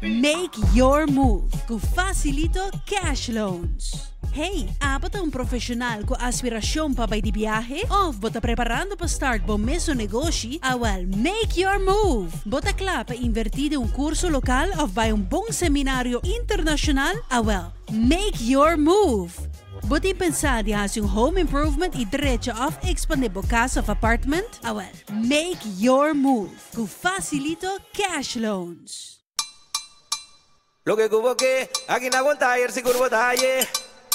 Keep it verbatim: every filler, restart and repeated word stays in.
Make your move com Facilito Cash Loans. Hey, apat ang profesional ko aspirasyon pa ba di biyahe? O bota preparando pa start bom meso negosyo? Awal, make your move! Bota kla pa invertir un kurso lokal o ba un bong seminaryo internasyonal? Awal, make your move! Buti pensar di has yung home improvement i diretso of expandable casa of apartment? Awal, make your move com Facilito Cash Loans. Lo que cubo que aquí no aguanta ayer si curvo talle.